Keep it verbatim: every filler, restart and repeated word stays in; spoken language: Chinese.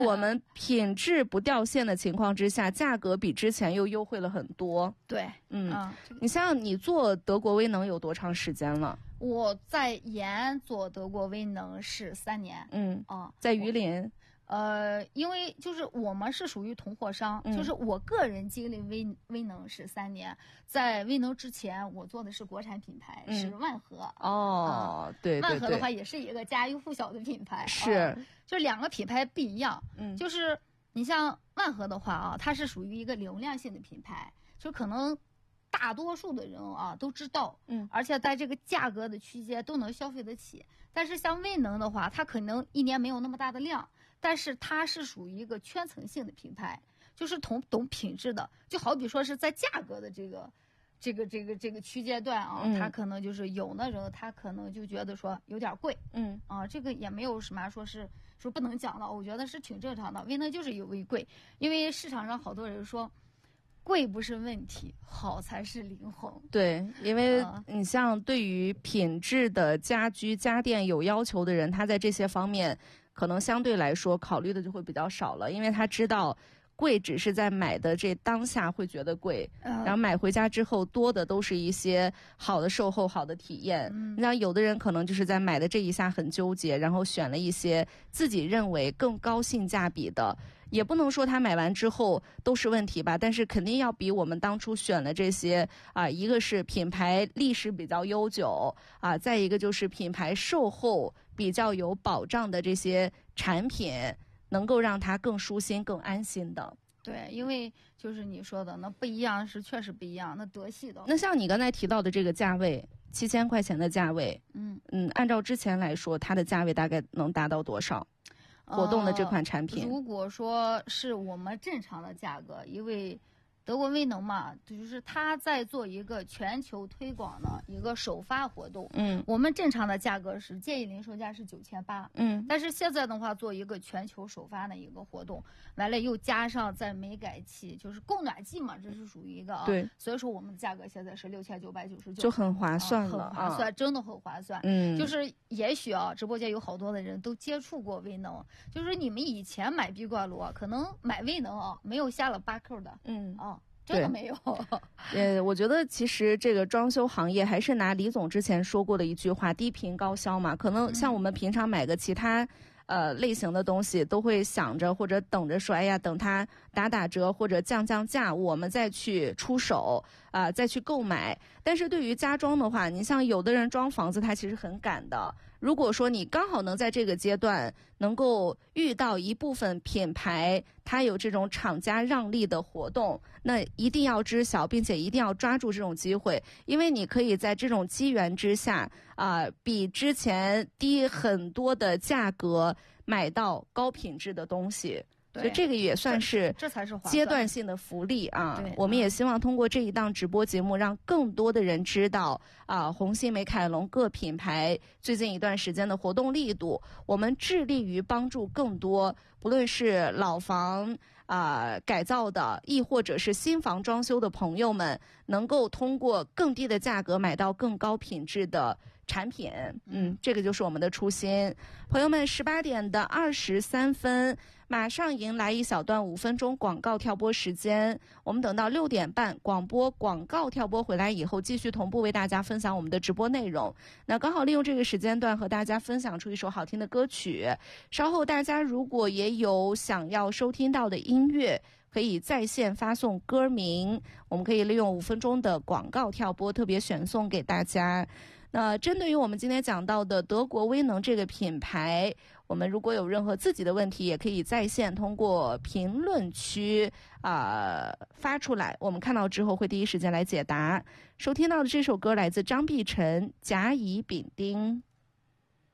我们品质不掉线的情况之下，价格比之前又优惠了很多。 对， 嗯， 嗯， 你像你做德国威能有多长时间了？ 我在延做德国威能是三年。 嗯啊， 在榆林。 呃，因为就是我们是属于同货商， 嗯、 就是我个人经历威威能是三年，在威能之前我做的是国产品牌，嗯、是万和。 哦、嗯，对对对， 万和的话也是一个家喻户晓的品牌， 是， 啊、就两个品牌不一样。 嗯， 就是你像万和的话啊，它是属于一个流量性的品牌，就可能大多数的人啊都知道， 嗯， 而且在这个价格的区间都能消费得起。但是像威能的话，它可能一年没有那么大的量，但是它是属于一个圈层性的品牌，就是懂懂品质的。就好比说是在价格的这个这个这个这个区间段啊， 嗯、 它可能就是有的人他可能就觉得说有点贵， 嗯啊，这个也没有什么说是说不能讲的，我觉得是挺正常的。威能就是有微贵，因为市场上好多人说。贵不是问题，好才是灵魂。 对，因为你像对于品质的家居家电有要求的人，他在这些方面可能相对来说考虑的就会比较少了，因为他知道贵只是在买的这当下会觉得贵， 嗯、 然后买回家之后多的都是一些好的售后、好的体验。 嗯， 那有的人可能就是在买的这一下很纠结，然后选了一些自己认为更高性价比的。也不能说他买完之后都是问题吧，但是肯定要比我们当初选的这些啊，一个是品牌历史比较悠久啊，再一个就是品牌售后比较有保障的这些产品，能够让他更舒心、更安心的。 对，因为就是你说的那不一样是确实不一样，那德系的。 那像你刚才提到的这个价位，七千块钱的价位， 嗯嗯，按照之前来说，它的价位大概能达到多少？活动的这款产品、 呃、如果说是我们正常的价格，因为德国威能嘛，就是它在做一个全球推广的一个首发活动。 嗯， 我们正常的价格是建议零售价是九千八。 嗯， 但是现在的话，做一个全球首发的一个活动，完了又加上在美改期，就是供暖季嘛，这是属于一个啊。 对。 所以说我们的价格现在是六千九百九十九， 就很划算了、 啊，很划算、啊，真的很划算。 嗯， 就是也许啊，直播间有好多的人都接触过威能，就是你们以前买壁挂炉啊，可能买威能啊，没有下了八扣的。 嗯啊。真的没有。 呃，我觉得其实这个装修行业还是拿李总之前说过的一句话，低频高销嘛。可能像我们平常买个其他、嗯、呃类型的东西，都会想着或者等着说，哎呀，等它打打折或者降降价，我们再去出手啊、呃，再去购买。但是对于家装的话，你像有的人装房子，他其实很赶的。如果说你刚好能在这个阶段能够遇到一部分品牌它有这种厂家让利的活动，那一定要知晓，并且一定要抓住这种机会，因为你可以在这种机缘之下啊、呃，比之前低很多的价格买到高品质的东西。所以这个也算是这才是阶段性的福利啊！ 对， 我们也希望通过这一档直播节目，让更多的人知道啊，红星、美凯龙各品牌最近一段时间的活动力度。我们致力于帮助更多，不论是老房啊、呃、改造的，亦或者是新房装修的朋友们，能够通过更低的价格买到更高品质的产品。嗯，这个就是我们的初心。朋友们，十八点的二十三分。马上迎来一小段五分钟广告跳播时间，我们等到六点半广播广告跳播回来以后，继续同步为大家分享我们的直播内容。那刚好利用这个时间段和大家分享出一首好听的歌曲。稍后大家如果也有想要收听到的音乐，可以在线发送歌名，我们可以利用五分钟的广告跳播特别选送给大家。那针对于我们今天讲到的德国威能这个品牌，我们如果有任何自己的问题，也可以在线通过评论区啊、呃、发出来，我们看到之后会第一时间来解答。收听到的这首歌来自张碧晨《甲乙丙丁》。